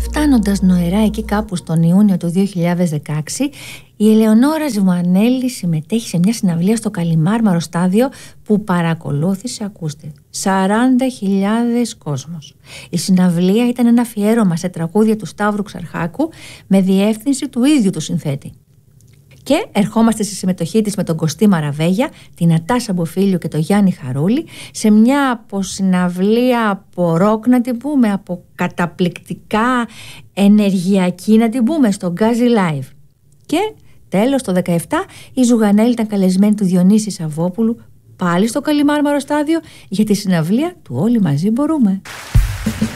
Φτάνοντας νοερά εκεί κάπου στον Ιούνιο του 2016, η Ελεονόρα Ζουμανέλη συμμετέχει σε μια συναυλία στο Καλιμάρμαρο Στάδιο που παρακολούθησε, ακούστε, 40.000 κόσμος. Η συναυλία ήταν ένα αφιέρωμα σε τραγούδια του Σταύρου Ξαρχάκου με διεύθυνση του ίδιου του συνθέτη. Και ερχόμαστε στη συμμετοχή της με τον Κωστή Μαραβέγια, την Νατάσα Μποφίλιου και τον Γιάννη Χαρούλη σε μια αποσυναυλία από ροκ, να την πούμε, από καταπληκτικά ενεργειακή, να την πούμε, στο Γκάζι Live. Και τέλος το 2017 η Ζουγανέλη ήταν καλεσμένη του Διονύση Σαββόπουλου πάλι στο Καλιμάρμαρο Στάδιο για τη συναυλία του Όλοι Μαζί Μπορούμε.